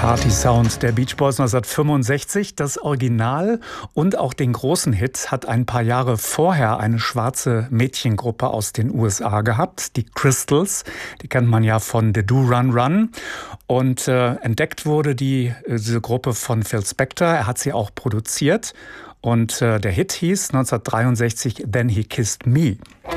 Party-Sound der Beach Boys 1965. Das Original und auch den großen Hit hat ein paar Jahre vorher eine schwarze Mädchengruppe aus den USA gehabt, die Crystals. Die kennt man ja von The Do Run Run. Und entdeckt wurde diese Gruppe von Phil Spector. Er hat sie auch produziert. Und der Hit hieß 1963 Then He Kissed Me.